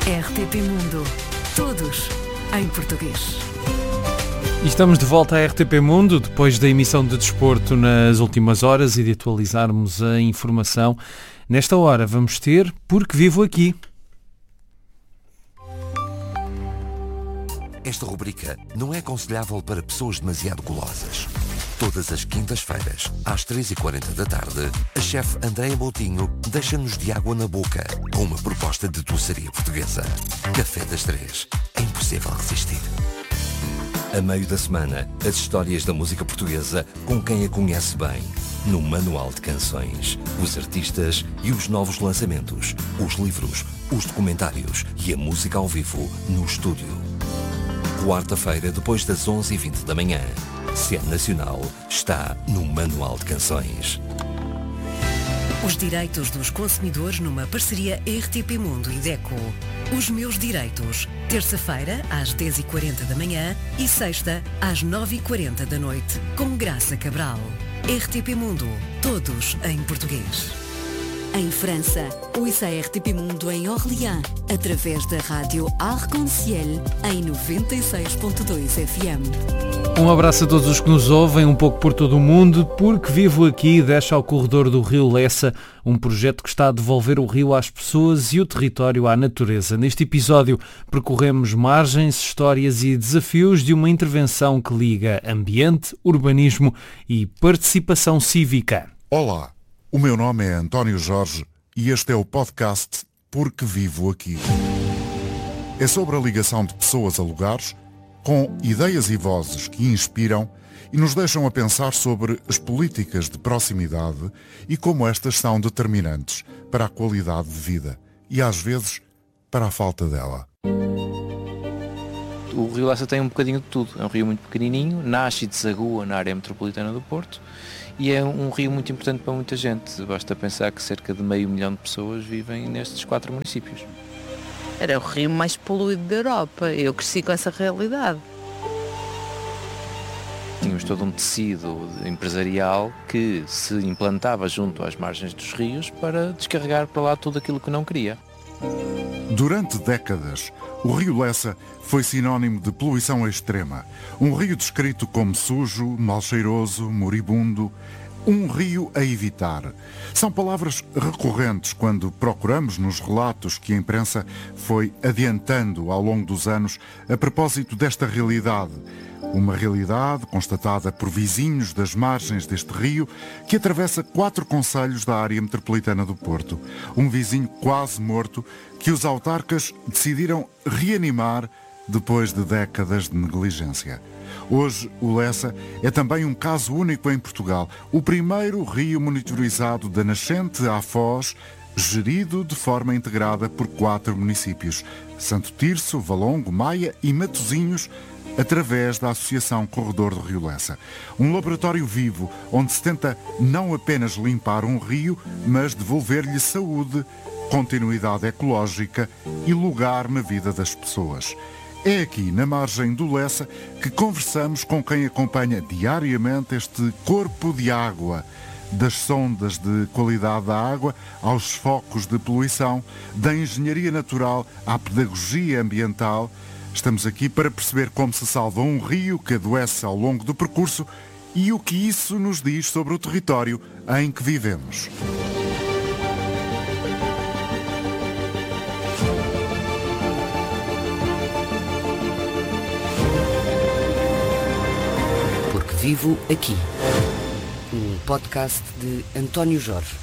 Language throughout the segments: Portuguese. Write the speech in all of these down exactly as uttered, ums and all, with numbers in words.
R T P Mundo. Todos em português. E estamos de volta à R T P Mundo, depois da emissão de desporto nas últimas horas e de atualizarmos a informação. Nesta hora vamos ter Porque Vivo Aqui. Esta rubrica não é aconselhável para pessoas demasiado golosas. Todas as quintas-feiras, às três e quarenta da tarde, a chefe Andréia Moutinho deixa-nos de água na boca com uma proposta de doçaria portuguesa. Café das Três. É impossível resistir. A meio da semana, as histórias da música portuguesa com quem a conhece bem. No Manual de Canções, os artistas e os novos lançamentos, os livros, os documentários e a música ao vivo no estúdio. Quarta-feira, depois das onze e vinte da manhã. Se é nacional, está no Manual de Canções. Os direitos dos consumidores numa parceria R T P Mundo e DECO. Os meus direitos. Terça-feira, às dez e quarenta da manhã e sexta, às nove e quarenta da noite, com Graça Cabral. R T P Mundo. Todos em português. Em França, ouça a R T P Mundo em Orléans, através da rádio Arc-en-Ciel, em noventa e seis ponto dois F M. Um abraço a todos os que nos ouvem, um pouco por todo o mundo. Porque Vivo Aqui deixa ao corredor do Rio Lessa, um projeto que está a devolver o rio às pessoas e o território à natureza. Neste episódio percorremos margens, histórias e desafios de uma intervenção que liga ambiente, urbanismo e participação cívica. Olá, o meu nome é António Jorge e este é o podcast Porque Vivo Aqui. É sobre a ligação de pessoas a lugares, com ideias e vozes que inspiram e nos deixam a pensar sobre as políticas de proximidade e como estas são determinantes para a qualidade de vida e, às vezes, para a falta dela. O Rio Lessa tem um bocadinho de tudo. É um rio muito pequenininho, nasce e desagua na área metropolitana do Porto e é um rio muito importante para muita gente. Basta pensar que cerca de meio milhão de pessoas vivem nestes quatro municípios. Era o rio mais poluído da Europa. Eu cresci com essa realidade. Tínhamos todo um tecido empresarial que se implantava junto às margens dos rios para descarregar para lá tudo aquilo que não queria. Durante décadas, o Rio Lessa foi sinónimo de poluição extrema. Um rio descrito como sujo, mal cheiroso, moribundo. Um rio a evitar. São palavras recorrentes quando procuramos nos relatos que a imprensa foi adiantando ao longo dos anos a propósito desta realidade. Uma realidade constatada por vizinhos das margens deste rio que atravessa quatro concelhos da área metropolitana do Porto. Um vizinho quase morto que os autarcas decidiram reanimar depois de décadas de negligência. Hoje, o Lessa é também um caso único em Portugal. O primeiro rio monitorizado da nascente à foz, gerido de forma integrada por quatro municípios: Santo Tirso, Valongo, Maia e Matosinhos, através da Associação Corredor do Rio Lessa. Um laboratório vivo, onde se tenta não apenas limpar um rio, mas devolver-lhe saúde, continuidade ecológica e lugar na vida das pessoas. É aqui, na margem do Lessa, que conversamos com quem acompanha diariamente este corpo de água, das sondas de qualidade da água aos focos de poluição, da engenharia natural à pedagogia ambiental. Estamos aqui para perceber como se salva um rio que adoece ao longo do percurso e o que isso nos diz sobre o território em que vivemos. Vivo Aqui, um podcast de António Jorge.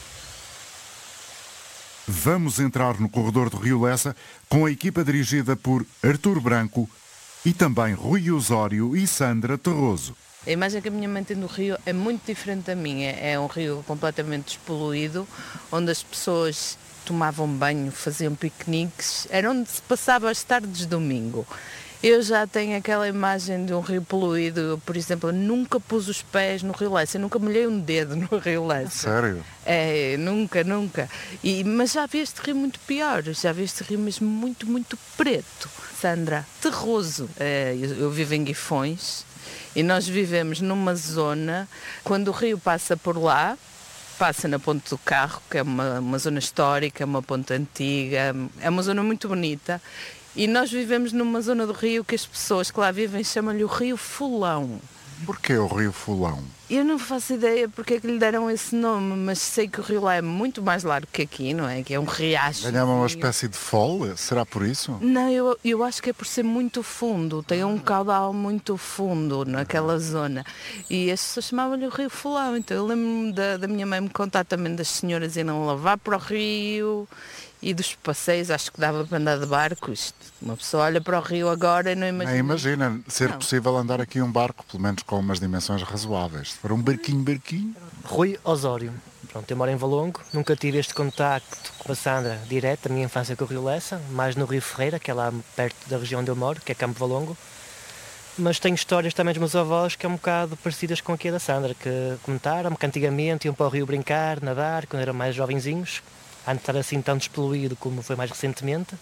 Vamos entrar no corredor do Rio Lessa com a equipa dirigida por Artur Branco e também Rui Osório e Sandra Terroso. A imagem que a minha mãe tem do rio é muito diferente da minha. É um rio completamente despoluído, onde as pessoas tomavam banho, faziam piqueniques, era onde se passava as tardes de domingo. Eu já tenho aquela imagem de um rio poluído. Eu, por exemplo, nunca pus os pés no Rio Lessa. Eu nunca molhei um dedo no Rio Lessa. Sério? É, nunca, nunca. E, mas já vi este rio muito pior. Já vi este rio mesmo muito, muito preto. Sandra, terroso. É, eu, eu vivo em Guifões e nós vivemos numa zona, quando o rio passa por lá, passa na Ponte do Carro, que é uma, uma zona histórica, uma ponte antiga, é uma zona muito bonita. E nós vivemos numa zona do rio que as pessoas que lá vivem chamam-lhe o Rio Fulão. Porquê o Rio Fulão? Eu não faço ideia porque é que lhe deram esse nome, mas sei que o rio lá é muito mais largo que aqui, não é? Que é um riacho. Ganhava uma espécie de fole? Será por isso? Não, eu, eu acho que é por ser muito fundo, tem um caudal muito fundo naquela zona. E as pessoas chamavam-lhe o Rio Fulão. Então eu lembro-me da, da minha mãe me contar também das senhoras irem lavar para o rio e dos passeios, acho que dava para andar de barco. Isto, uma pessoa olha para o rio agora e não imagina. Nem imagina ser Não. possível andar aqui um barco, pelo menos com umas dimensões razoáveis. Se for um barquinho, barquinho... Rui Osório. Pronto, eu moro em Valongo, nunca tive este contacto com a Sandra direto, a minha infância com o Rio Lessa, mais no Rio Ferreira, que é lá perto da região onde eu moro, que é Campo Valongo. Mas tenho histórias também dos meus avós que é um bocado parecidas com aqui a da Sandra, que comentaram que antigamente iam para o rio brincar, nadar, quando eram mais jovenzinhos, antes de estar assim tão despoluído como foi mais recentemente.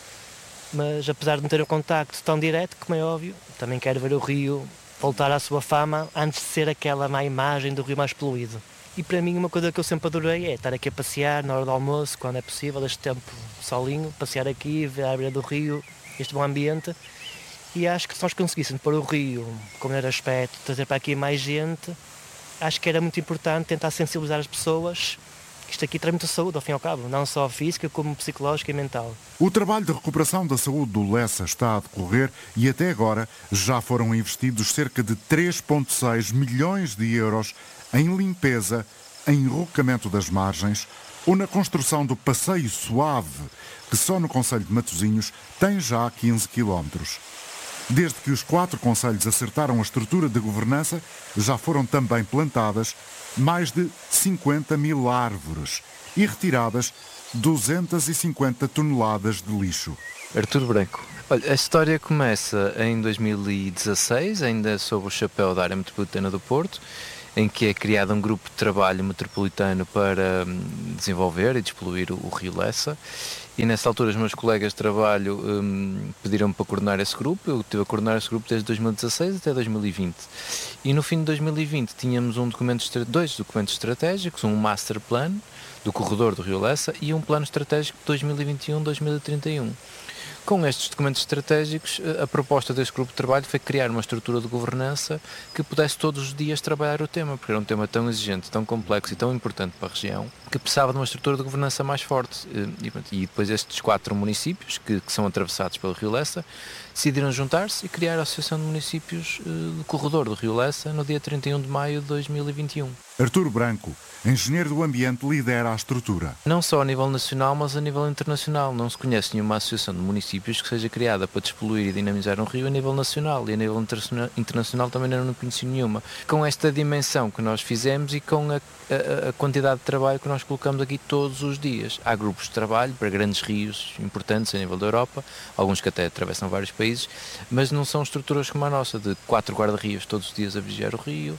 Mas apesar de não ter um contacto tão direto, como é óbvio, também quero ver o rio voltar à sua fama antes de ser aquela má imagem do rio mais poluído. E para mim uma coisa que eu sempre adorei é estar aqui a passear na hora do almoço, quando é possível, este tempo solinho, passear aqui, ver a beira do rio, este bom ambiente. E acho que se nós conseguíssemos pôr o rio com o melhor aspecto, trazer para aqui mais gente, acho que era muito importante tentar sensibilizar as pessoas. Isto aqui traz muita saúde, ao fim e ao cabo, não só física, como psicológica e mental. O trabalho de recuperação da saúde do Lessa está a decorrer e até agora já foram investidos cerca de três vírgula seis milhões de euros em limpeza, em enrocamento das margens ou na construção do Passeio Suave, que só no concelho de Matosinhos tem já quinze quilómetros. Desde que os quatro concelhos acertaram a estrutura de governança, já foram também plantadas mais de cinquenta mil árvores e retiradas duzentas e cinquenta toneladas de lixo. Artur Branco. Olha, a história começa em dois mil e dezasseis, ainda sob o chapéu da área metropolitana do Porto, em que é criado um grupo de trabalho metropolitano para desenvolver e despoluir o Rio Lessa. E nessa altura os meus colegas de trabalho um, pediram-me para coordenar esse grupo. Eu estive a coordenar esse grupo desde dois mil e dezasseis até dois mil e vinte. E no fim de dois mil e vinte tínhamos um documento, dois documentos estratégicos, um master plan do corredor do Rio Lessa e um plano estratégico de dois mil e vinte e um a dois mil e trinta e um. Com estes documentos estratégicos, a proposta deste grupo de trabalho foi criar uma estrutura de governança que pudesse todos os dias trabalhar o tema, porque era um tema tão exigente, tão complexo e tão importante para a região, que precisava de uma estrutura de governança mais forte. E, e depois estes quatro municípios, que, que são atravessados pelo Rio Lessa, decidiram juntar-se e criar a Associação de Municípios do Corredor do Rio Lessa no dia trinta e um de maio de dois mil e vinte e um. Artur Branco, engenheiro do ambiente, lidera a estrutura. Não só a nível nacional, mas a nível internacional. Não se conhece nenhuma associação de municípios que seja criada para despoluir e dinamizar um rio a nível nacional, e a nível internacional também não conheci nenhuma. Com esta dimensão que nós fizemos e com a, a, a quantidade de trabalho que nós colocamos aqui todos os dias. Há grupos de trabalho para grandes rios importantes a nível da Europa, alguns que até atravessam vários países, mas não são estruturas como a nossa, de quatro guarda-rios todos os dias a vigiar o rio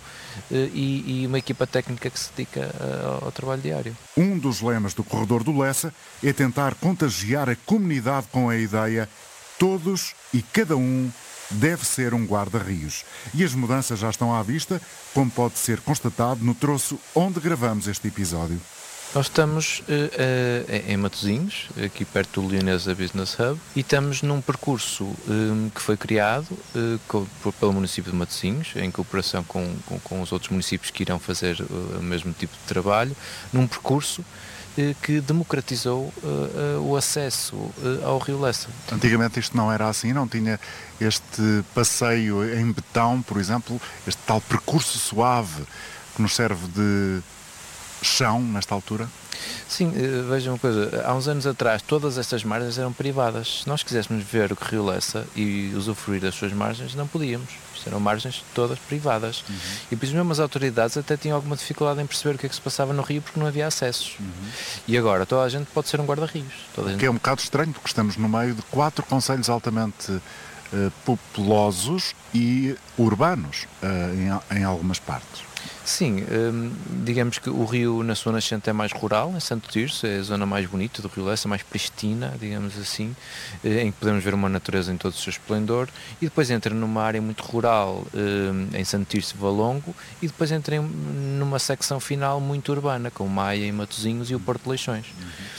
e, e uma equipa técnica que se dedica ao trabalho diário. Um dos lemas do Corredor do Lessa é tentar contagiar a comunidade com a ideia todos e cada um deve ser um guarda-rios. E as mudanças já estão à vista, como pode ser constatado no troço onde gravamos este episódio. Nós estamos uh, uh, em Matosinhos, aqui perto do Leonesa Business Hub, e estamos num percurso um, que foi criado uh, com, pelo município de Matosinhos, em cooperação com, com, com os outros municípios que irão fazer uh, o mesmo tipo de trabalho, num percurso uh, que democratizou uh, uh, o acesso uh, ao Rio Lessa. Antigamente isto não era assim, não tinha este passeio em betão, por exemplo, este tal percurso suave que nos serve de chão nesta altura? Sim, veja uma coisa, há uns anos atrás todas estas margens eram privadas. Se nós quiséssemos ver o Rio Lessa e usufruir das suas margens, não podíamos. Isto eram margens todas privadas. Uhum. E depois mesmo as autoridades até tinham alguma dificuldade em perceber o que é que se passava no rio porque não havia acessos. Uhum. E agora toda a gente pode ser um guarda-rios. Toda a gente... Que é um bocado estranho porque estamos no meio de quatro concelhos altamente uh, populosos e urbanos uh, em, em algumas partes. Sim, hum, digamos que o rio na sua nascente é mais rural, em Santo Tirso, é a zona mais bonita do Rio Lessa, mais pristina, digamos assim, em que podemos ver uma natureza em todo o seu esplendor, e depois entra numa área muito rural, hum, em Santo Tirso, Valongo, e depois entra em, numa secção final muito urbana, com Maia e Matosinhos e o Porto de Leixões.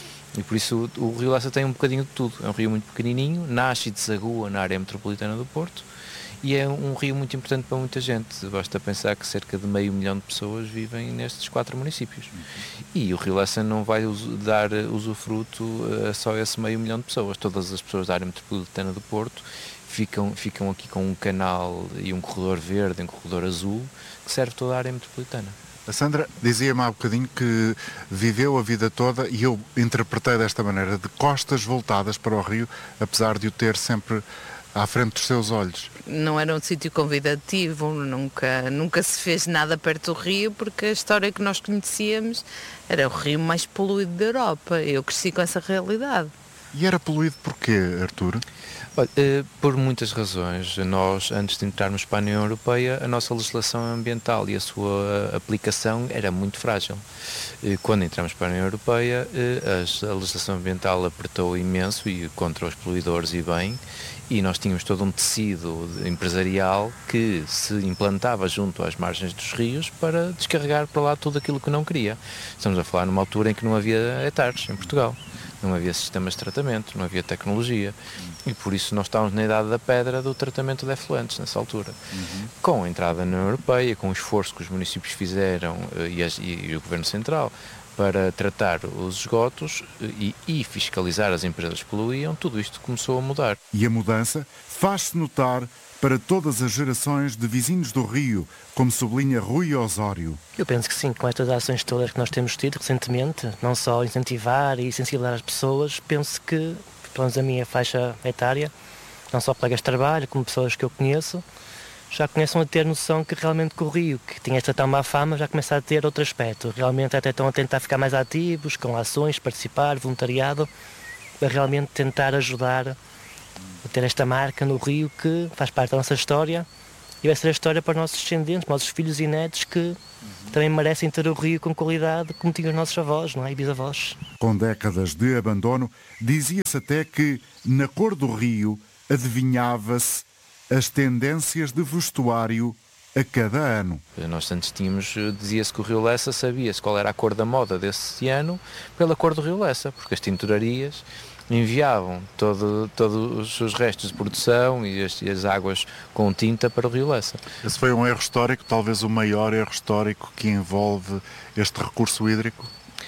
E por isso o, o Rio Lessa tem um bocadinho de tudo. É um rio muito pequenininho, nasce e desagua na área metropolitana do Porto, e é um rio muito importante para muita gente. Basta pensar que cerca de meio milhão de pessoas vivem nestes quatro municípios. E o Rio Lessa não vai dar usufruto a só esse meio milhão de pessoas. Todas as pessoas da área metropolitana do Porto ficam, ficam aqui com um canal e um corredor verde, um corredor azul, que serve toda a área metropolitana. A Sandra dizia-me há bocadinho que viveu a vida toda, e eu interpretei desta maneira, de costas voltadas para o rio, apesar de o ter sempre à frente dos seus olhos. Não era um sítio convidativo, nunca, nunca se fez nada perto do rio, porque a história que nós conhecíamos era o rio mais poluído da Europa. Eu cresci com essa realidade. E era poluído porquê, Artur? Olha, por muitas razões. Nós, antes de entrarmos para a União Europeia, a nossa legislação ambiental e a sua aplicação era muito frágil. Quando entramos para a União Europeia, a legislação ambiental apertou imenso e contra os poluidores e bem, e nós tínhamos todo um tecido empresarial que se implantava junto às margens dos rios para descarregar para lá tudo aquilo que não queria. Estamos a falar numa altura em que não havia hectares em Portugal. Não havia sistemas de tratamento, não havia tecnologia, e por isso nós estávamos na idade da pedra do tratamento de efluentes nessa altura. Uhum. Com a entrada na União Europeia, com o esforço que os municípios fizeram e, as, e o Governo Central para tratar os esgotos e, e fiscalizar as empresas que poluíam, tudo isto começou a mudar. E a mudança faz-se notar para todas as gerações de vizinhos do Rio, como sublinha Rui Osório. Eu penso que sim, com estas ações todas que nós temos tido recentemente, não só incentivar e sensibilizar as pessoas, penso que, pelo menos a minha faixa etária, não só colegas de trabalho, como pessoas que eu conheço, já começam a ter noção que realmente que o Rio, que tinha esta tão má fama, já começa a ter outro aspecto. Realmente até estão a tentar ficar mais ativos, com ações, participar, voluntariado, para realmente tentar ajudar a ter esta marca no Rio que faz parte da nossa história e vai ser a história para os nossos descendentes, para os nossos filhos e netos, que uhum. também merecem ter o Rio com qualidade como tinham os nossos avós, não é? E bisavós. Com décadas de abandono, dizia-se até que na cor do Rio adivinhava-se as tendências de vestuário a cada ano. Nós antes tínhamos, dizia-se que o Rio Lessa, sabia-se qual era a cor da moda desse ano pela cor do Rio Lessa, porque as tinturarias enviavam todo, todos os seus restos de produção e as, e as águas com tinta para o Rio Lessa. Esse foi um erro histórico, talvez o maior erro histórico que envolve este recurso hídrico?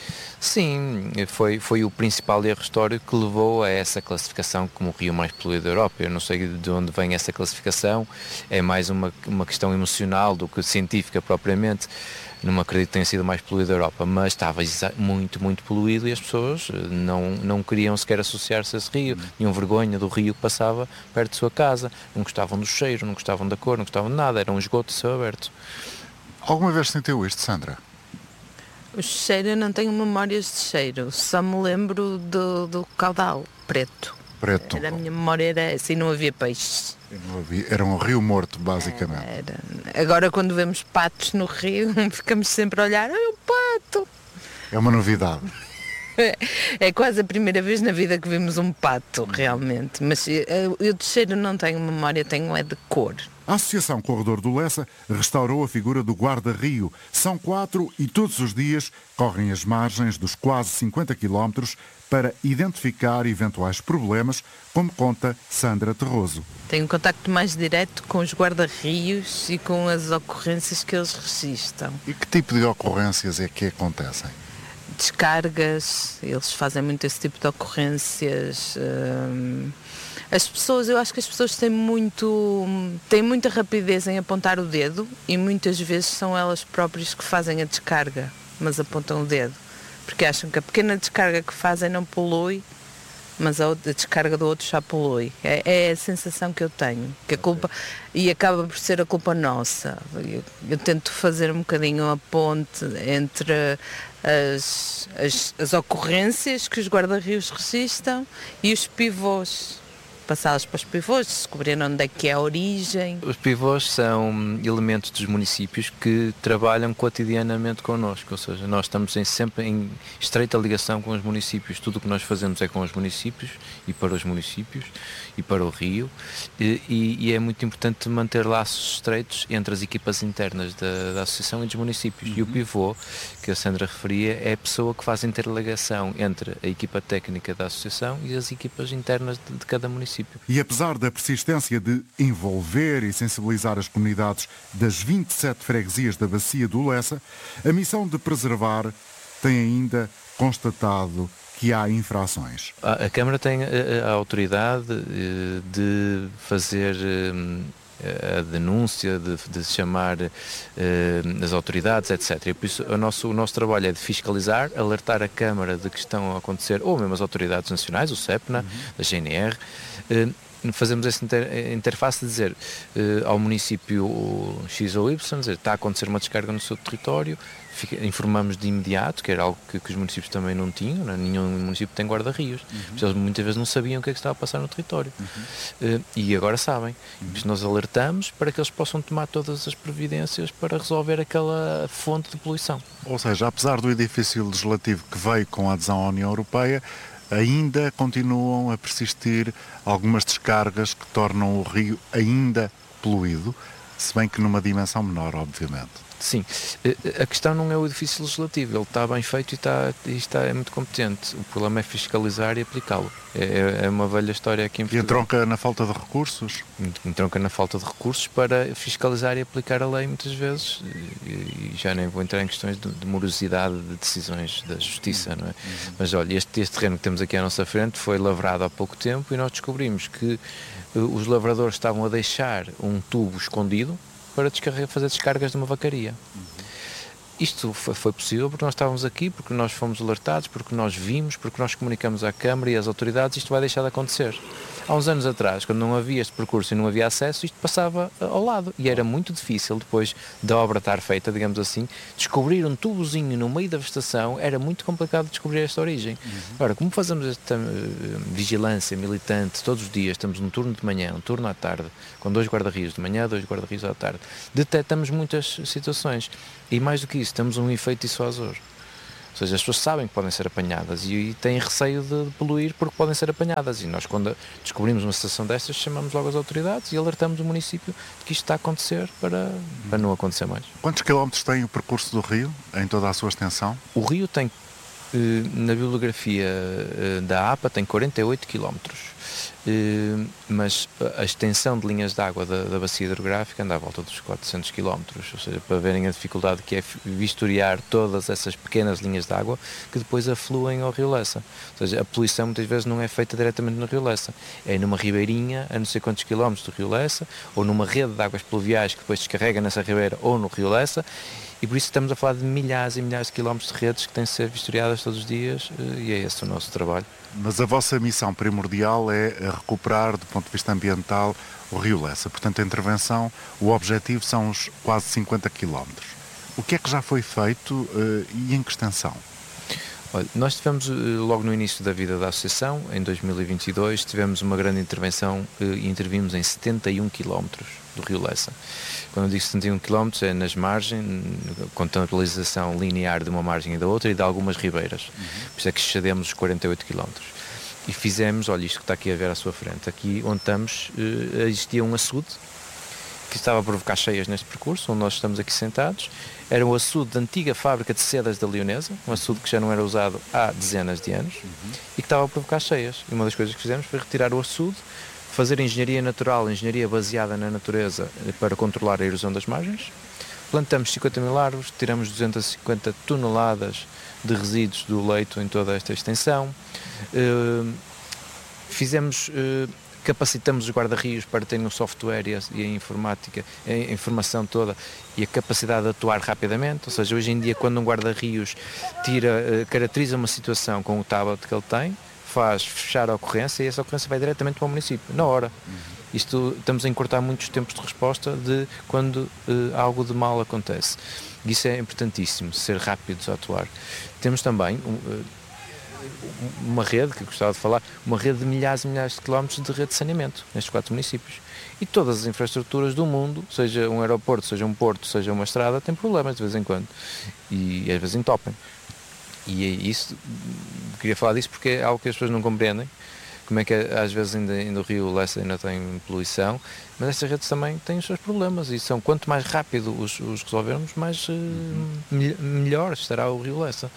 Sim, foi, foi o principal erro histórico que levou a essa classificação como o rio mais poluído da Europa. Eu não sei de onde vem essa classificação, é mais uma, uma questão emocional do que científica propriamente. Não acredito que tenha sido mais poluído da Europa, mas estava muito, muito poluído e as pessoas não, não queriam sequer associar-se a esse rio, tinham vergonha do rio que passava perto de sua casa, não gostavam do cheiro, não gostavam da cor, não gostavam de nada, era um esgoto de céu aberto. Alguma vez sentiu isto, Sandra? O cheiro, eu não tenho memórias de cheiro, só me lembro do, do caudal preto. Preto. Era, a minha memória era assim, não havia peixes. Não havia, era um rio morto, basicamente. Era, era. Agora, quando vemos patos no rio, ficamos sempre a olhar, é um pato. É uma novidade. É, é quase a primeira vez na vida que vimos um pato, realmente. Mas eu, eu de cheiro não tenho memória, tenho é de cor. A Associação Corredor do Lessa restaurou a figura do guarda-rio. São quatro e todos os dias correm as margens dos quase cinquenta quilómetros para identificar eventuais problemas, como conta Sandra Terroso. Tenho um contacto mais direto com os guarda-rios e com as ocorrências que eles registram. E que tipo de ocorrências é que acontecem? Descargas, eles fazem muito esse tipo de ocorrências. Hum, as pessoas, eu acho que as pessoas têm muito, têm muita rapidez em apontar o dedo e muitas vezes são elas próprias que fazem a descarga, mas apontam o dedo, porque acham que a pequena descarga que fazem não polui, mas a, outra, a descarga do outro já polui. É, é a sensação que eu tenho, que a culpa, e acaba por ser a culpa nossa. Eu, eu tento fazer um bocadinho a ponte entre as, as, as ocorrências que os guarda-rios registram e os pivôs, passá-las para os pivôs, descobrir onde é que é a origem. Os pivôs são elementos dos municípios que trabalham cotidianamente connosco, ou seja, nós estamos em, sempre em estreita ligação com os municípios, tudo o que nós fazemos é com os municípios e para os municípios e para o Rio, e, e é muito importante manter laços estreitos entre as equipas internas da, da Associação e dos municípios. Uhum. E o pivô, que a Sandra referia, é a pessoa que faz interligação entre a equipa técnica da Associação e as equipas internas de, de cada município. E apesar da persistência de envolver e sensibilizar as comunidades das vinte e sete freguesias da Bacia do Lessa, a missão de preservar tem ainda constatado que há infrações. A, a Câmara tem a, a autoridade de fazer a denúncia, de, de chamar uh, as autoridades, etcétera. E por isso o nosso, o nosso trabalho é de fiscalizar, alertar a Câmara de que estão a acontecer, ou mesmo as autoridades nacionais, o SEPNA, uhum. a G N R, uh, fazemos essa inter, interface de dizer uh, ao município X ou Y, dizer, está a acontecer uma descarga no seu território, fica, informamos de imediato, que era algo que, que os municípios também não tinham, não, nenhum município tem guarda-rios, uhum. eles muitas vezes não sabiam o que é que estava a passar no território, uhum. uh, e agora sabem, uhum. nós alertamos para que eles possam tomar todas as providências para resolver aquela fonte de poluição. Ou seja, apesar do edifício legislativo que veio com a adesão à União Europeia, ainda continuam a persistir algumas descargas que tornam o rio ainda poluído, se bem que numa dimensão menor, obviamente. Sim, a questão não é o edifício legislativo, ele está bem feito e está, e está é muito competente. O problema é fiscalizar e aplicá-lo. É, é uma velha história aqui em Portugal. E entronca na falta de recursos? Entronca na falta de recursos para fiscalizar e aplicar a lei muitas vezes, e, e já nem vou entrar em questões de, de morosidade de decisões da justiça, não é? Uhum. Mas olha, este, este terreno que temos aqui à nossa frente foi lavrado há pouco tempo e nós descobrimos que uh, os lavradores estavam a deixar um tubo escondido para descarregar, fazer descargas de uma vacaria. Uhum. Isto foi, foi possível porque nós estávamos aqui, porque nós fomos alertados, porque nós vimos, porque nós comunicamos à Câmara e às autoridades, isto vai deixar de acontecer. Há uns anos atrás, quando não havia este percurso e não havia acesso, isto passava ao lado e era muito difícil, depois da obra estar feita, digamos assim, descobrir um tubozinho no meio da vegetação, era muito complicado descobrir esta origem. Uhum. Agora, como fazemos esta uh, vigilância militante todos os dias, estamos num turno de manhã, um turno à tarde, com dois guarda-rios de manhã, dois guarda-rios à tarde, detectamos muitas situações e mais do que isso, temos um efeito dissuasor. Ou seja, as pessoas sabem que podem ser apanhadas e, e têm receio de, de poluir porque podem ser apanhadas. E nós, quando descobrimos uma situação destas, chamamos logo as autoridades e alertamos o município de que isto está a acontecer para, para não acontecer mais. Quantos quilómetros tem o percurso do rio, em toda a sua extensão? O rio tem, na bibliografia da A P A, tem quarenta e oito quilómetros. Mas a extensão de linhas de água da, da bacia hidrográfica anda à volta dos quatrocentos quilómetros, ou seja, para verem a dificuldade que é vistoriar todas essas pequenas linhas de água que depois afluem ao Rio Lessa. Ou seja, a poluição muitas vezes não é feita diretamente no Rio Lessa, é numa ribeirinha a não sei quantos quilómetros do Rio Lessa, ou numa rede de águas pluviais que depois descarrega nessa ribeira ou no Rio Lessa. E por isso estamos a falar de milhares e milhares de quilómetros de redes que têm de ser vistoriadas todos os dias e é esse o nosso trabalho. Mas a vossa missão primordial é recuperar, do ponto de vista ambiental, o Rio Lessa. Portanto, a intervenção, o objetivo são os quase cinquenta quilómetros. O que é que já foi feito uh, e em que extensão? Olha, nós tivemos, logo no início da vida da Associação, em dois mil e vinte e dois, tivemos uma grande intervenção e intervimos em setenta e um quilómetros do Rio Lessa. Quando eu digo setenta e um quilómetros é nas margens, contabilização linear de uma margem e da outra e de algumas ribeiras. Uhum. Por isso é que excedemos os quarenta e oito quilómetros. E fizemos, olha isto que está aqui a ver à sua frente, aqui onde estamos, existia um açude que estava a provocar cheias neste percurso, onde nós estamos aqui sentados. Era um açude da antiga fábrica de sedas da Leonesa, um açude que já não era usado há dezenas de anos, uhum. e que estava a provocar cheias. E uma das coisas que fizemos foi retirar o açude, fazer engenharia natural, engenharia baseada na natureza para controlar a erosão das margens. Plantamos cinquenta mil árvores, tiramos duzentas e cinquenta toneladas de resíduos do leito em toda esta extensão. Uh, fizemos... Uh, capacitamos os guarda-rios para terem o software e a, e a informática, a informação toda e a capacidade de atuar rapidamente, ou seja, hoje em dia quando um guarda-rios tira, caracteriza uma situação com o tablet que ele tem, faz fechar a ocorrência e essa ocorrência vai diretamente para o município, na hora. Uhum. Isto, estamos a encurtar muitos tempos de resposta de quando uh, algo de mal acontece. Isso é importantíssimo, ser rápidos a atuar. Temos também... Uh, uma rede, que eu gostava de falar, uma rede de milhares e milhares de quilómetros de rede de saneamento nestes quatro municípios. E todas as infraestruturas do mundo, seja um aeroporto, seja um porto, seja uma estrada, têm problemas de vez em quando. E às vezes entopem. E é isso, queria falar disso porque é algo que as pessoas não compreendem. Como é que às vezes ainda, ainda o rio Lessa ainda tem poluição, mas estas redes também têm os seus problemas e são, quanto mais rápido os, os resolvermos, mais uh, me, melhor estará o rio Lessa.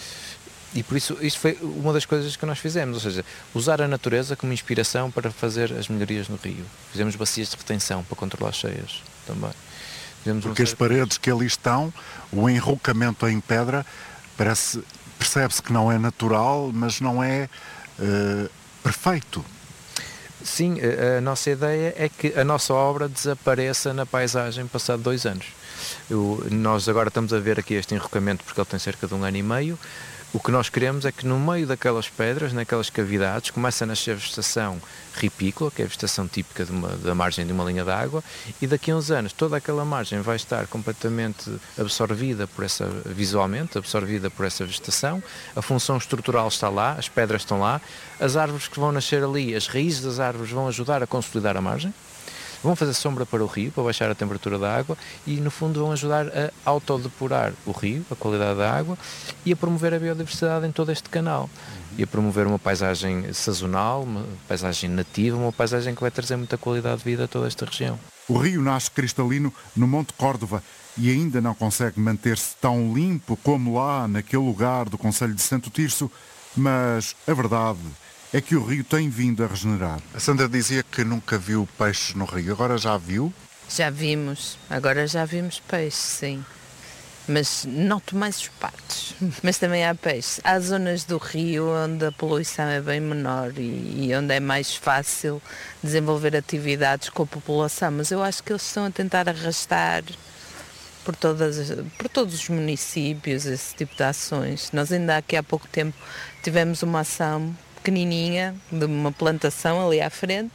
E por isso, isto foi uma das coisas que nós fizemos, ou seja, usar a natureza como inspiração para fazer as melhorias no rio. Fizemos bacias de retenção para controlar cheias também. Fizemos porque as paredes que ali estão, o enrocamento em pedra, parece, percebe-se que não é natural, mas não é uh, perfeito. Sim, a, a nossa ideia é que a nossa obra desapareça na paisagem passado dois anos. Eu, nós agora estamos a ver aqui este enrocamento porque ele tem cerca de um ano e meio. O que nós queremos é que no meio daquelas pedras, naquelas cavidades, comece a nascer vegetação ripícola, que é a vegetação típica de uma, da margem de uma linha de água, e daqui a uns anos toda aquela margem vai estar completamente absorvida por essa, visualmente, absorvida por essa vegetação, a função estrutural está lá, as pedras estão lá, as árvores que vão nascer ali, as raízes das árvores vão ajudar a consolidar a margem, vão fazer sombra para o rio, para baixar a temperatura da água e, no fundo, vão ajudar a autodepurar o rio, a qualidade da água, e a promover a biodiversidade em todo este canal. E a promover uma paisagem sazonal, uma paisagem nativa, uma paisagem que vai trazer muita qualidade de vida a toda esta região. O rio nasce cristalino no Monte Córdova e ainda não consegue manter-se tão limpo como lá, naquele lugar do concelho de Santo Tirso, mas a verdade é que o rio tem vindo a regenerar. A Sandra dizia que nunca viu peixes no rio, agora já viu? Já vimos, agora já vimos peixes, sim. Mas noto mais os patos. Mas também há peixes. Há zonas do rio onde a poluição é bem menor e, e onde é mais fácil desenvolver atividades com a população. Mas eu acho que eles estão a tentar arrastar por, todas, por todos os municípios esse tipo de ações. Nós ainda aqui há pouco tempo tivemos uma ação pequenininha de uma plantação ali à frente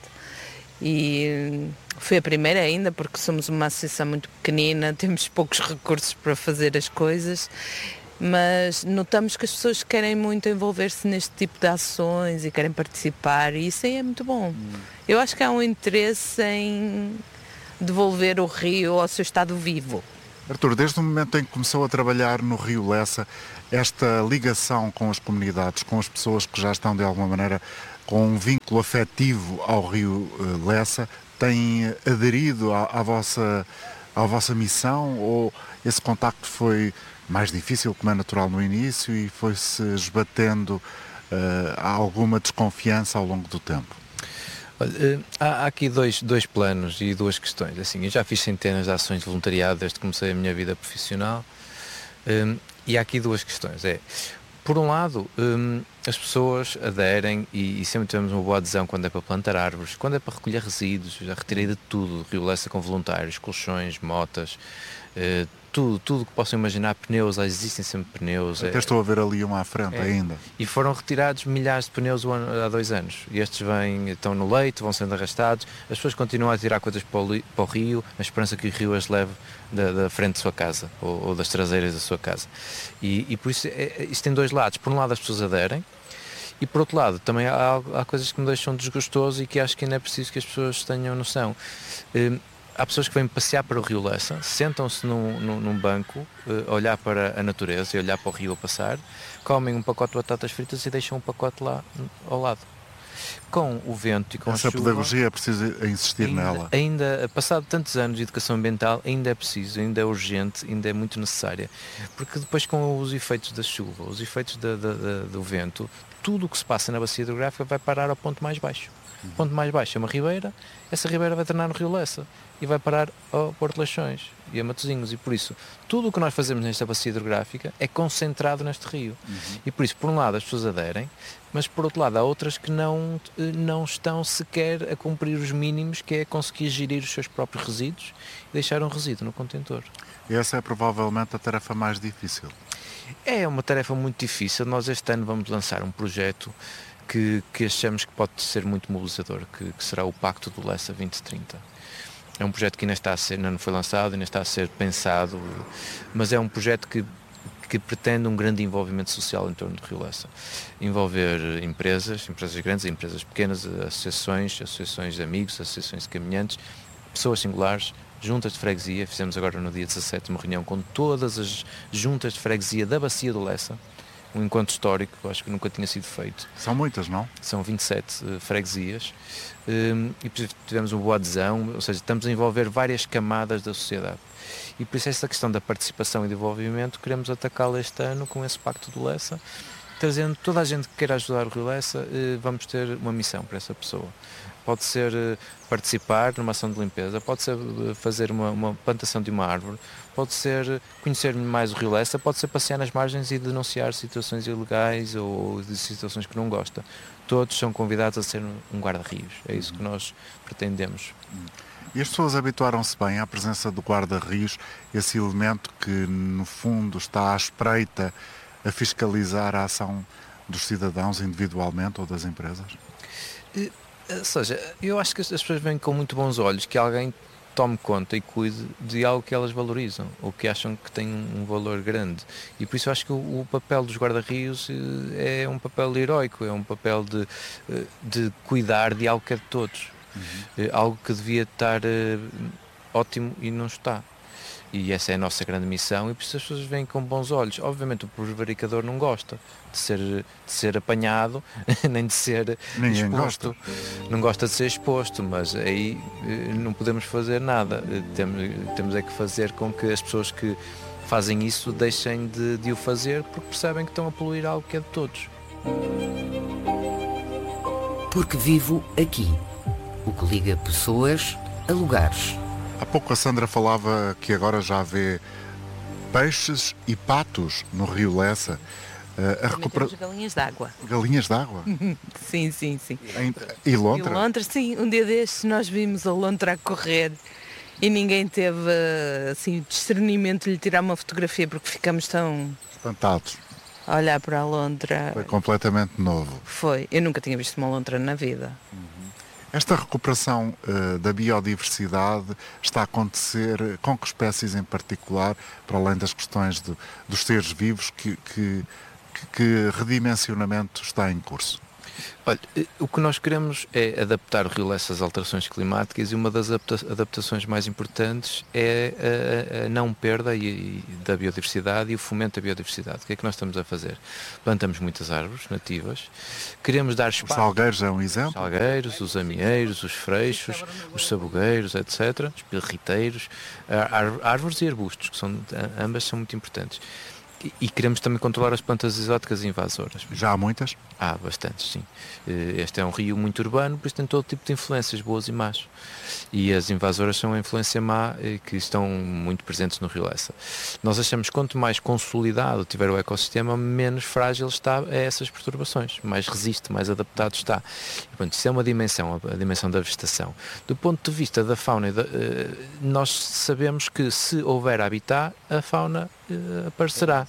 e foi a primeira ainda porque somos uma associação muito pequenina, temos poucos recursos para fazer as coisas, mas notamos que as pessoas querem muito envolver-se neste tipo de ações e querem participar e isso aí é muito bom. Eu acho que há um interesse em devolver o rio ao seu estado vivo. Artur, desde o momento em que começou a trabalhar no Rio Lessa, esta ligação com as comunidades, com as pessoas que já estão de alguma maneira com um vínculo afetivo ao Rio Lessa, tem aderido à, à, vossa, à vossa missão ou esse contacto foi mais difícil, como é natural no início, e foi-se esbatendo uh, alguma desconfiança ao longo do tempo? Olha, há aqui dois, dois planos e duas questões. Assim, eu já fiz centenas de ações de voluntariado desde que comecei a minha vida profissional um, e há aqui duas questões. É, por um lado, um, as pessoas aderem e, e sempre tivemos uma boa adesão quando é para plantar árvores, quando é para recolher resíduos. Já retirei de tudo do Rio Lessa com voluntários, colchões, motas, uh, tudo, tudo que possam imaginar, pneus, existem sempre pneus. Até é, estou a ver ali um à frente é, ainda. E foram retirados milhares de pneus há dois anos. E estes vêm, estão no leito, vão sendo arrastados. As pessoas continuam a tirar coisas para o, para o rio, na esperança que o rio as leve da, da frente da sua casa ou, ou das traseiras da sua casa. E, e por isso, é, isto tem dois lados. Por um lado, as pessoas aderem. E por outro lado, também há, há coisas que me deixam desgostoso e que acho que ainda é preciso que as pessoas tenham noção. Um, Há pessoas que vêm passear para o Rio Lessa, sentam-se num, num, num banco, uh, olhar para a natureza e olhar para o rio a passar, comem um pacote de batatas fritas e deixam um pacote lá ao lado. Com o vento e com Essa a chuva... Essa pedagogia é preciso insistir ainda, nela. Ainda, passado tantos anos de educação ambiental, ainda é preciso, ainda é urgente, ainda é muito necessária. Porque depois com os efeitos da chuva, os efeitos da, da, da, do vento, tudo o que se passa na bacia hidrográfica vai parar ao ponto mais baixo. O ponto mais baixo é uma ribeira, essa ribeira vai tornar no Rio Lessa e vai parar ao Porto Leixões e a Matosinhos, e por isso tudo o que nós fazemos nesta bacia hidrográfica é concentrado neste rio. Uhum. E por isso, por um lado, as pessoas aderem, mas por outro lado há outras que não, não estão sequer a cumprir os mínimos, que é conseguir gerir os seus próprios resíduos e deixar um resíduo no contentor. E essa é provavelmente a tarefa mais difícil. É uma tarefa muito difícil. Nós este ano vamos lançar um projeto que, que achamos que pode ser muito mobilizador, que, que será o Pacto do Lessa vinte trinta. É um projeto que ainda está a ser, ainda não foi lançado, ainda está a ser pensado, mas é um projeto que, que pretende um grande envolvimento social em torno do Rio Lessa. Envolver empresas, empresas grandes, empresas pequenas, associações, associações de amigos, associações de caminhantes, pessoas singulares, juntas de freguesia. Fizemos agora no dia dezassete uma reunião com todas as juntas de freguesia da Bacia do Lessa, um encontro histórico, acho que nunca tinha sido feito. São muitas, não? São vinte e sete uh, freguesias um, e tivemos uma boa adesão, ou seja, estamos a envolver várias camadas da sociedade. E por isso essa questão da participação e desenvolvimento queremos atacá-la este ano com esse Pacto do Lessa, trazendo toda a gente que queira ajudar o Rio Lessa. Uh, vamos ter uma missão para essa pessoa. Pode ser uh, participar numa ação de limpeza, pode ser uh, fazer uma, uma plantação de uma árvore, pode ser uh, conhecer mais o Rio Lessa, pode ser passear nas margens e denunciar situações ilegais ou de situações que não gosta. Todos são convidados a ser um guarda-rios. É isso que nós pretendemos. E as pessoas habituaram-se bem à presença do guarda-rios, esse elemento que no fundo está à espreita a fiscalizar a ação dos cidadãos individualmente ou das empresas? Uh, Ou seja, eu acho que as pessoas veem com muito bons olhos que alguém tome conta e cuide de algo que elas valorizam ou que acham que tem um valor grande. E por isso eu acho que o, o papel dos guarda-rios é um papel heroico, é um papel de, de cuidar de algo que é de todos. Uhum. Algo que devia estar uh, ótimo e não está. E essa é a nossa grande missão, e por isso as pessoas veem com bons olhos. Obviamente o prevaricador não gosta de ser, de ser apanhado, nem de ser Ninguém exposto. Gosta. Não gosta de ser exposto, mas aí não podemos fazer nada. Temos, temos é que fazer com que as pessoas que fazem isso deixem de, de o fazer, porque percebem que estão a poluir algo que é de todos. Porque vivo aqui. O que liga pessoas a lugares. Há pouco a Sandra falava que agora já vê peixes e patos no Rio Lessa. Uh, a recupera... galinhas d'água. Galinhas d'água? Sim, sim, sim. E lontra? E lontra, sim. Um dia destes nós vimos a lontra a correr e ninguém teve assim, discernimento de lhe tirar uma fotografia porque ficamos tão... espantados. A olhar para a lontra. Foi completamente novo. Foi. Eu nunca tinha visto uma lontra na vida. Uhum. Esta recuperação uh, da biodiversidade está a acontecer com que espécies em particular, para além das questões de, dos seres vivos, que, que, que redimensionamento está em curso? Olha, o que nós queremos é adaptar o Rio Lessa às alterações climáticas, e uma das adaptações mais importantes é a, a não perda e, e da biodiversidade e o fomento da biodiversidade. O que é que nós estamos a fazer? Plantamos muitas árvores nativas, queremos dar espaço... Os salgueiros é um exemplo? Os salgueiros, os amieiros, os freixos, os sabugueiros, etcétera, os pirriteiros, árvores e arbustos, que são, ambas são muito importantes. E queremos também controlar as plantas exóticas invasoras. Já há muitas? Há bastantes, sim. Este é um rio muito urbano, por isso tem todo tipo de influências, boas e más. E as invasoras são a influência má, que estão muito presentes no Rio Lessa. Nós achamos que quanto mais consolidado tiver o ecossistema, menos frágil está a essas perturbações, mais resiste, mais adaptado está. E, portanto, isso é uma dimensão, a dimensão da vegetação. Do ponto de vista da fauna, nós sabemos que se houver habitat, a fauna aparecerá.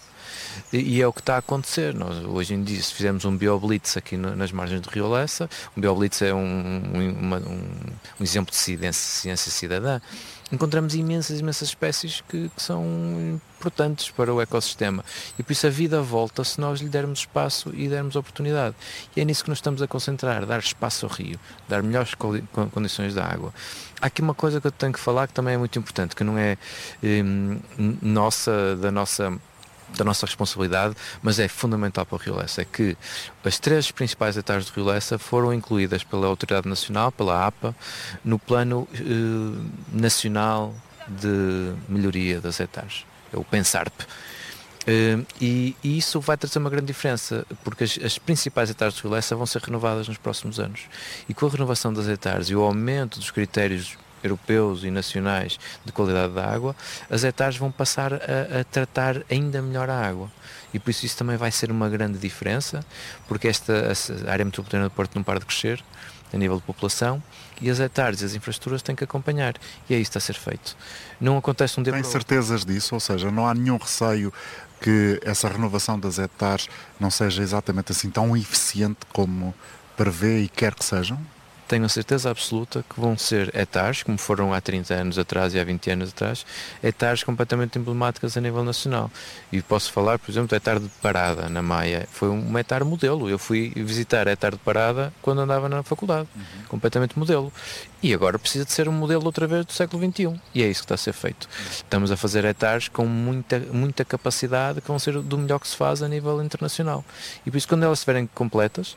E é o que está a acontecer. Nós, hoje em dia, se fizermos um bioblitz aqui no, nas margens do Rio Lessa, um bioblitz é um, um, uma, um, um exemplo de ciência, ciência cidadã, encontramos imensas, imensas espécies que, que são importantes para o ecossistema. E por isso a vida volta se nós lhe dermos espaço e dermos oportunidade. E é nisso que nos estamos a concentrar, dar espaço ao rio, dar melhores condições da água. Há aqui uma coisa que eu tenho que falar que também é muito importante, que não é hum, nossa, da nossa... da nossa responsabilidade, mas é fundamental para o Rio Lessa, é que as três principais hectares do Rio Lessa foram incluídas pela Autoridade Nacional, pela A P A, no Plano eh, Nacional de Melhoria das Hectares, é o PENSARP. Uh, e, e isso vai trazer uma grande diferença, porque as, as principais hectares do Rio Lessa vão ser renovadas nos próximos anos, e com a renovação das hectares e o aumento dos critérios europeus e nacionais de qualidade da água, as hectares vão passar a, a tratar ainda melhor a água. E por isso isso também vai ser uma grande diferença, porque esta a área metropolitana do Porto não para de crescer a nível de população, e as hectares e as infraestruturas têm que acompanhar, e é isso que está a ser feito. Não acontece um dia Tem para outro. certezas disso? Ou seja, não há nenhum receio que essa renovação das hectares não seja exatamente assim tão eficiente como prevê e quer que sejam? tenho a certeza absoluta que vão ser hectares, como foram há trinta anos atrás e há vinte anos atrás, hectares completamente emblemáticas a nível nacional. E posso falar, por exemplo, do hectare de Parada, na Maia. Foi um hectare modelo. Eu fui visitar hectare de Parada quando andava na faculdade. Uhum. Completamente modelo. E agora precisa de ser um modelo outra vez do século vinte e um. E é isso que está a ser feito. Estamos a fazer hectares com muita, muita capacidade, que vão ser do melhor que se faz a nível internacional. E por isso, quando elas estiverem completas,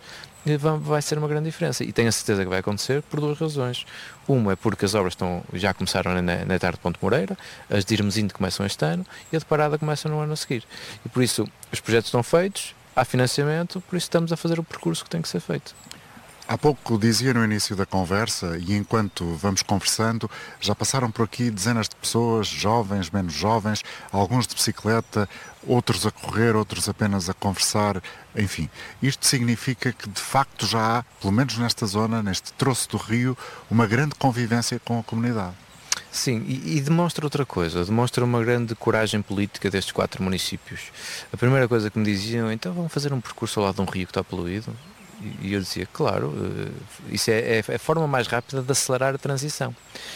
vai ser uma grande diferença, e tenho a certeza que vai acontecer por duas razões. Uma é porque as obras estão, já começaram na, na hectare de Ponte Moreira, as de Irmesinde começam este ano e a de Parada começa no ano a seguir, e por isso os projetos estão feitos, há financiamento, por isso estamos a fazer o percurso que tem que ser feito. Há pouco dizia no início da conversa, e enquanto vamos conversando, já passaram por aqui dezenas de pessoas, jovens, menos jovens, alguns de bicicleta, outros a correr, outros apenas a conversar, enfim. Isto significa que de facto já há, pelo menos nesta zona, neste troço do rio, uma grande convivência com a comunidade. Sim, e, e demonstra outra coisa, demonstra uma grande coragem política destes quatro municípios. A primeira coisa que me diziam, então vamos fazer um percurso ao lado de um rio que está poluído? E eu dizia, claro, isso é, é a forma mais rápida de acelerar a transição.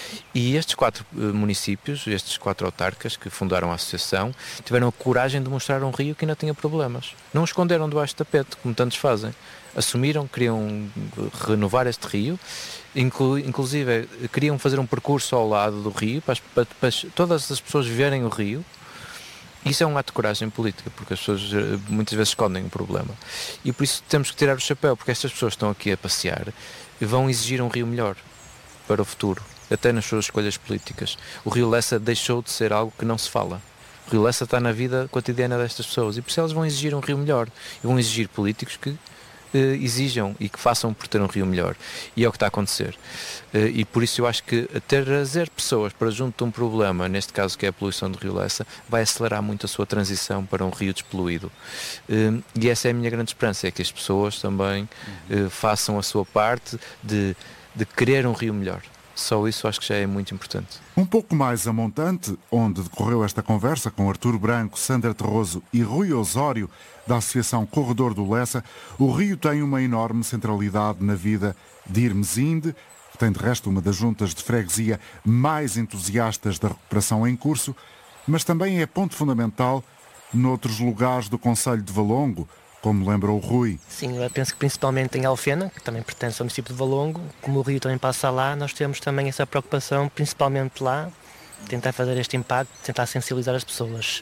E estes quatro municípios, estes quatro autarcas que fundaram a associação, tiveram a coragem de mostrar um rio que ainda tinha problemas. Não o esconderam debaixo do tapete, como tantos fazem. Assumiram, queriam renovar este rio, inclu, inclusive queriam fazer um percurso ao lado do rio, para, para, para todas as pessoas verem o rio. Isso é um ato de coragem política, porque as pessoas muitas vezes escondem o problema. E por isso temos que tirar o chapéu, porque estas pessoas estão aqui a passear e vão exigir um rio melhor para o futuro, até nas suas escolhas políticas. O Rio Lessa deixou de ser algo que não se fala. O Rio Lessa está na vida cotidiana destas pessoas, e por isso elas vão exigir um rio melhor. E vão exigir políticos que eh, exijam e que façam por ter um rio melhor. E é o que está a acontecer. Eh, e por isso eu acho que trazer pessoas para junto de um problema, neste caso que é a poluição do Rio Lessa, vai acelerar muito a sua transição para um rio despoluído. Eh, e essa é a minha grande esperança, é que as pessoas também eh, façam a sua parte de, de querer um rio melhor. Só isso acho que já é muito importante. Um pouco mais a montante, onde decorreu esta conversa com Artur Branco, Sandra Terroso e Rui Osório, da Associação Corredor do Lessa, o rio tem uma enorme centralidade na vida de Irmesinde, que tem de resto uma das juntas de freguesia mais entusiastas da recuperação em curso, mas também é ponto fundamental noutros lugares do concelho de Valongo, como lembrou o Rui. Sim, eu penso que principalmente em Alfena, que também pertence ao município de Valongo, como o rio também passa lá, nós temos também essa preocupação, principalmente lá, tentar fazer este impacto, tentar sensibilizar as pessoas.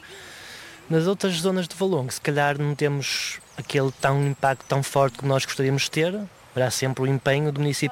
Nas outras zonas de Valongo, se calhar não temos aquele tão impacto tão forte como nós gostaríamos de ter, haverá sempre o empenho do município